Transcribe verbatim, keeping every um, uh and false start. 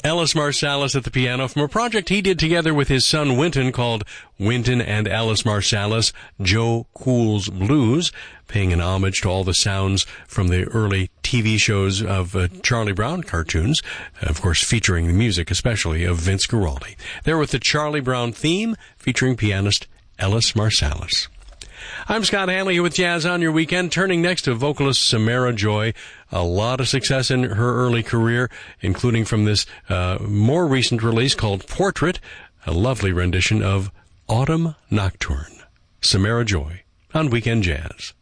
Ellis Marsalis at the piano from a project he did together with his son Wynton called Wynton and Ellis Marsalis, Joe Cool's Blues, paying an homage to all the sounds from the early T V shows of uh, Charlie Brown cartoons, of course featuring the music especially of Vince Guaraldi. There with the Charlie Brown theme featuring pianist Ellis Marsalis. I'm Scott Hanley here with Jazz on Your Weekend, turning next to vocalist Samara Joy. A lot of success in her early career, including from this uh, more recent release called Portrait, a lovely rendition of Autumn Nocturne. Samara Joy on Weekend Jazz.